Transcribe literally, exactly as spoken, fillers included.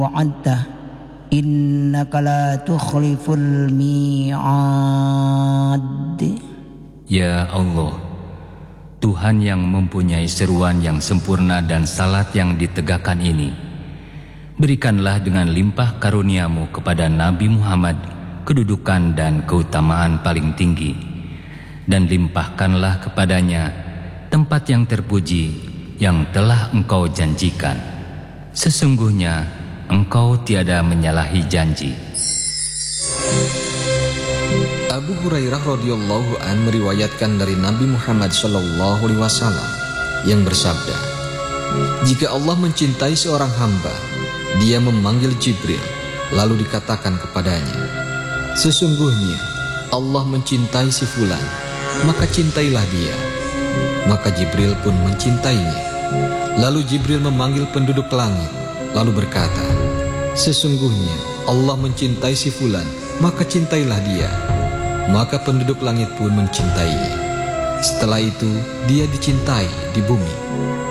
wa'adta innaka la tukhliful mi'ad. Ya Allah, Tuhan yang mempunyai seruan yang sempurna dan salat yang ditegakkan ini, berikanlah dengan limpah karuniamu kepada Nabi Muhammad kedudukan dan keutamaan paling tinggi, dan limpahkanlah kepadanya tempat yang terpuji yang telah Engkau janjikan. Sesungguhnya Engkau tiada menyalahi janji. Abu Hurairah radhiyallahu an meriwayatkan dari Nabi Muhammad sallallahu alaihi wasallam yang bersabda, jika Allah mencintai seorang hamba, Dia memanggil Jibril, lalu dikatakan kepadanya, sesungguhnya Allah mencintai si fulan, maka cintailah dia. Maka Jibril pun mencintainya. Lalu Jibril memanggil penduduk langit, lalu berkata, sesungguhnya Allah mencintai si fulan, maka cintailah dia. Maka penduduk langit pun mencintainya. Setelah itu dia dicintai di bumi.